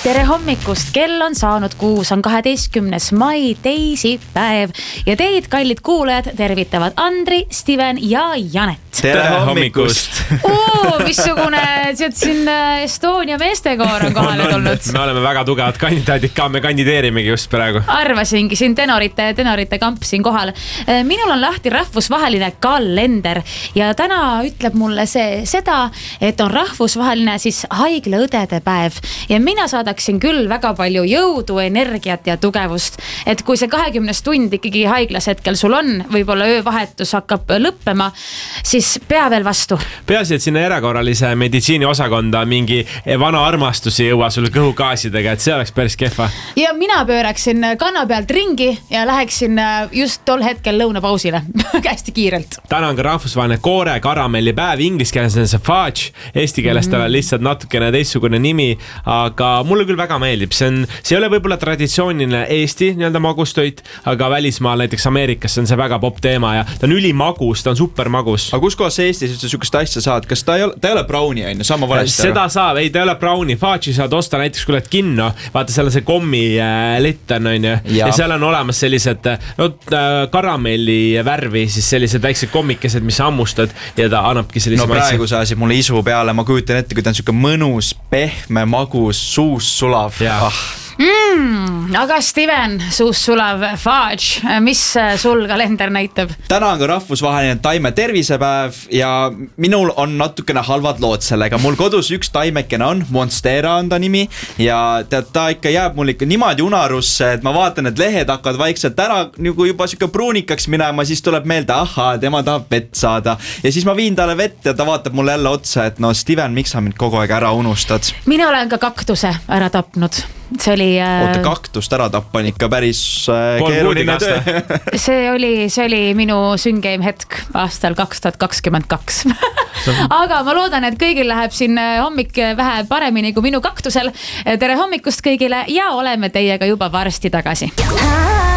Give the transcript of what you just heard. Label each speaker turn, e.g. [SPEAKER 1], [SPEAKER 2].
[SPEAKER 1] Tere hommikust, kell on saanud 6, on 12. mai, teisipäev ja teid, kallid kuulajad, tervitavad Andri, Steven ja Janet.
[SPEAKER 2] Tere hommikust!
[SPEAKER 1] Missugune siin Estonia meestekoor on kohale tulnud.
[SPEAKER 2] Me oleme väga tugevad kandidaadid ka, me kandideerimegi just praegu.
[SPEAKER 1] Arvasingi, siin tenorite kamp siin kohal. Minul on lahti rahvusvaheline kalender ja täna ütleb mulle seda, et on rahvusvaheline siis haiglaõdede päev ja mina saadaksin küll väga palju jõudu, energiat ja tugevust, et kui see 20 tund ikkagi haiglas hetkel sul on, võib-olla öövahetus hakkab lõppema, siis pea veel vastu.
[SPEAKER 2] Peaasi, et sinna erakorralise meditsiini osakonda mingi vana armastus ei jõua sulle kõhugaasidega, et see oleks päris kehva.
[SPEAKER 1] Ja mina pööraksin kanna pealt ringi ja läheksin just tol hetkel lõunapausile hästi kiirelt.
[SPEAKER 2] Täna on ka rahvusvaheline koore karamelli päev, inglise keeles on see fudge, eesti keeles tal on lihtsalt natukene teistsugune nimi, aga mulle küll väga meeldib. See ei ole võib-olla traditsiooniline Eesti nii-öelda magustoit, aga välismaal näiteks Ameerikas on see väga pop teema ja ta on ülimagus, ta on super magus.
[SPEAKER 3] Aga kus kohas Eestis üldse sükest asja saad? Kas ta ei ole brownie on ju? Sama valesti
[SPEAKER 2] seda saab, ei ta ei ole brownie. Fudge'i saad osta näiteks kui oled kinno. Vaata, seal on see kommi litt on ju. Ja seal on olemas sellised karamelli värvi, siis sellised väiksed kommikesed, mis hammustad ja ta annabki sellise maitse.
[SPEAKER 3] Praegu sa asid mulle isu peale. Ma kujutan ette, kui ta on siuke mõnus, pehme, magus, suus sulav.
[SPEAKER 1] Aga Steven, suus sulav fudge, mis sul kalender näitab?
[SPEAKER 3] Täna on ka rahvusvaheline taime tervisepäev ja minul on natukene halvad lood sellega. Mul kodus üks taimekene on, Monstera on ta nimi ja ta ikka jääb mul ikka niimoodi unarusse, et ma vaatan, et lehed hakkavad vaikselt ära nagu juba siuke pruunikaks minema, siis tuleb meelde, tema tahab vett saada ja siis ma viin talle vett ja ta vaatab mulle jälle otsa, et no Steven, miks sa mind kogu aeg ära unustad?
[SPEAKER 1] Mina olen ka kaktuse ära tapnud. See oli...
[SPEAKER 3] Oota, kaktust ära tappan ikka päris keeruline töö.
[SPEAKER 1] See oli minu süngeim hetk aastal 2022. Aga ma loodan, et kõigil läheb siin hommik vähe paremini kui minu kaktusel. Tere hommikust kõigile ja oleme teiega juba varsti tagasi.